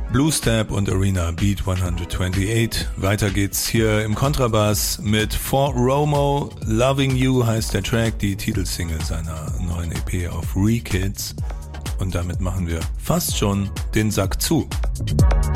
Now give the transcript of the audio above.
Bluestep und Arena Beat 128. Weiter geht's hier im Kontrabass mit For Romo. Loving You heißt der Track, die Titelsingle seiner neuen EP auf Re-Kids. Und damit machen wir fast schon den Sack zu.